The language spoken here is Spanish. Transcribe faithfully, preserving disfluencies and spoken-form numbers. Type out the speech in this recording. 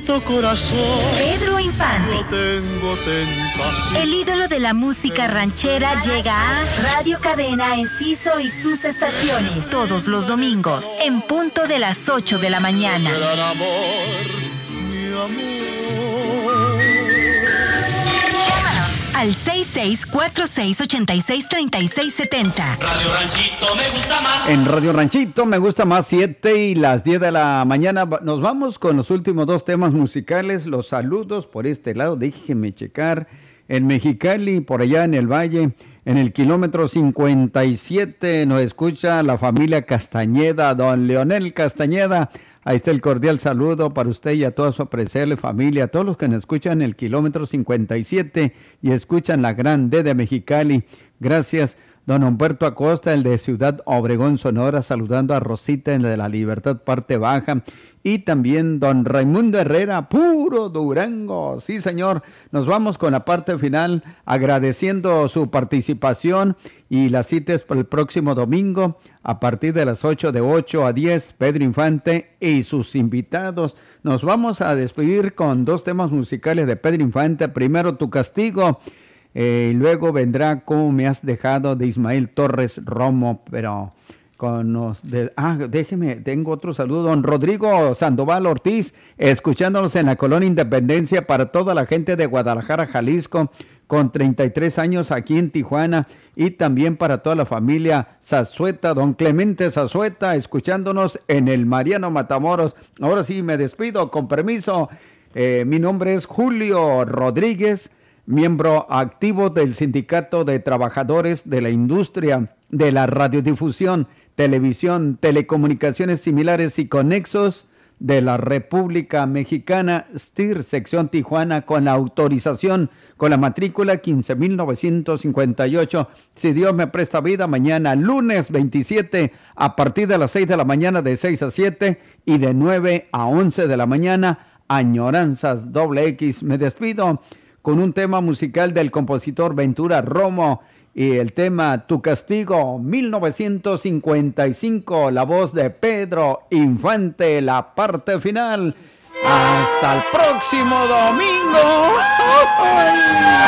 bendito corazón. Pedro Infante. No tengo tentación. El ídolo de la música ranchera llega a Radio Cadena Enciso y sus estaciones. Todos los domingos, en punto de las ocho de la mañana. Gran amor, mi amor. Al seis seis cuatro seis ocho seis tres seis siete cero. Radio Ranchito me gusta más. En Radio Ranchito me gusta más, siete y las diez de la mañana. Nos vamos con los últimos dos temas musicales. Los saludos por este lado, déjenme checar. En Mexicali, por allá en el Valle, en el kilómetro cincuenta y siete, nos escucha la familia Castañeda, don Leonel Castañeda. Ahí está el cordial saludo para usted y a toda su apreciable familia, a todos los que nos escuchan en el kilómetro cincuenta y siete y escuchan la Gran D de Mexicali. Gracias, don Humberto Acosta, el de Ciudad Obregón, Sonora, saludando a Rosita en la de la Libertad, parte baja. Y también don Raimundo Herrera, puro Durango. Sí, señor. Nos vamos con la parte final, agradeciendo su participación. Y la cita es para el próximo domingo, a partir de las ocho, de ocho a diez, Pedro Infante y sus invitados. Nos vamos a despedir con dos temas musicales de Pedro Infante. Primero, Tu Castigo, eh, y luego vendrá Cómo me has dejado, de Ismael Torres Romo, pero... Con los de, ah, déjeme, tengo otro saludo, don Rodrigo Sandoval Ortiz, escuchándonos en la Colonia Independencia, para toda la gente de Guadalajara, Jalisco, con treinta y tres años aquí en Tijuana, y también para toda la familia Zazueta, don Clemente Zazueta, escuchándonos en el Mariano Matamoros. Ahora sí me despido, con permiso. Eh, mi nombre es Julio Rodríguez, miembro activo del Sindicato de Trabajadores de la Industria de la Radiodifusión, Televisión, Telecomunicaciones Similares y Conexos de la República Mexicana, S T I R, sección Tijuana, con la autorización, con la matrícula quince mil novecientos cincuenta y ocho. Si Dios me presta vida, mañana lunes veintisiete, a partir de las seis de la mañana, de seis a siete, y de nueve a once de la mañana, Añoranzas doble X. Me despido con un tema musical del compositor Ventura Romo, y el tema Tu Castigo, mil novecientos cincuenta y cinco, la voz de Pedro Infante, la parte final. Hasta el próximo domingo.